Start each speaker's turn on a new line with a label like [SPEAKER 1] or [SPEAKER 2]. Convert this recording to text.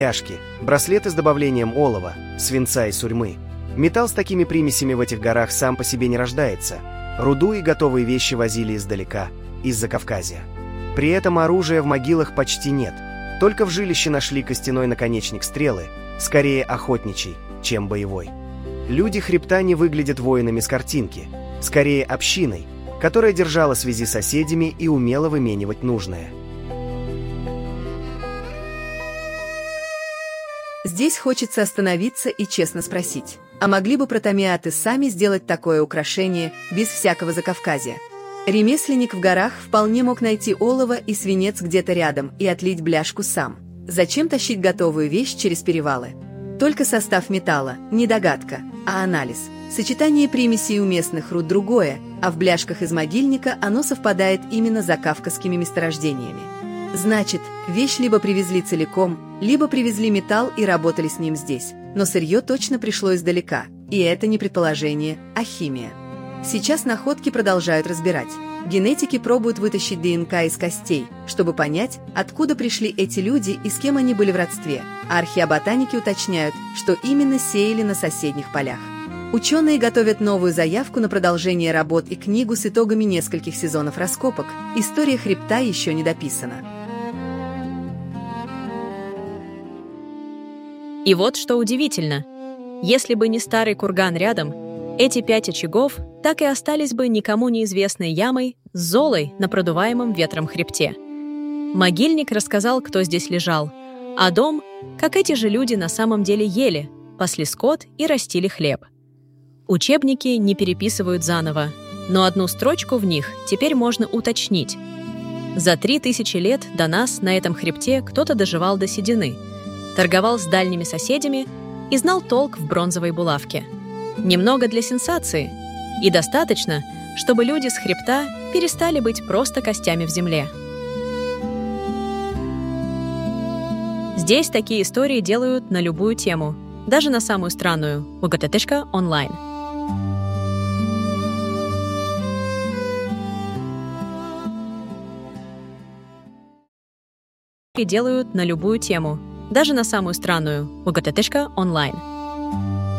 [SPEAKER 1] Пряжки, браслеты с добавлением олова, свинца и сурьмы. Металл с такими примесями в этих горах сам по себе не рождается. Руду и готовые вещи возили издалека, из Закавказья. При этом оружия в могилах почти нет. Только в жилище нашли костяной наконечник стрелы, скорее охотничий, чем боевой. Люди хребта не выглядят воинами с картинки, скорее общиной, которая держала связи с соседями и умела выменивать нужное.
[SPEAKER 2] Здесь хочется остановиться и честно спросить, а могли бы протомиаты сами сделать такое украшение без всякого Закавказья? Ремесленник в горах вполне мог найти олово и свинец где-то рядом и отлить бляшку сам. Зачем тащить готовую вещь через перевалы? Только состав металла, не догадка, а анализ. Сочетание примесей у местных руд другое, а в бляшках из могильника оно совпадает именно с закавказскими месторождениями. Значит, вещь либо привезли целиком, либо привезли металл и работали с ним здесь. Но сырье точно пришло издалека, и это не предположение, а химия. Сейчас находки продолжают разбирать. Генетики пробуют вытащить ДНК из костей, чтобы понять, откуда пришли эти люди и с кем они были в родстве, а археоботаники уточняют, что именно сеяли на соседних полях. Ученые готовят новую заявку на продолжение работ и книгу с итогами нескольких сезонов раскопок. История хребта еще не дописана.
[SPEAKER 3] И вот что удивительно. Если бы не старый курган рядом, эти 5 очагов так и остались бы никому неизвестной ямой с золой на продуваемом ветром хребте. Могильник рассказал, кто здесь лежал, а дом, как эти же люди на самом деле ели, пасли скот и растили хлеб. Учебники не переписывают заново, но одну строчку в них теперь можно уточнить. За 3000 лет до нас на этом хребте кто-то доживал до седины, торговал с дальними соседями и знал толк в бронзовой булавке. Немного для сенсации, и достаточно, чтобы люди с хребта перестали быть просто костями в земле. Здесь такие истории делают на любую тему, даже на самую странную – УГТТ.онлайн. Делают на любую тему, даже на самую странную УГТТ.онлайн.